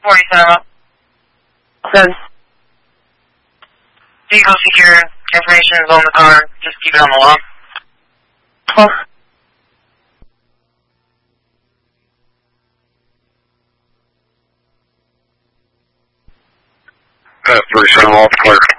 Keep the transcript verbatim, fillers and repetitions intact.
forty-seven. Says, vehicle secure. Information is on the car. Just keep it on the log. oh, Uh, forty-seven, all clear.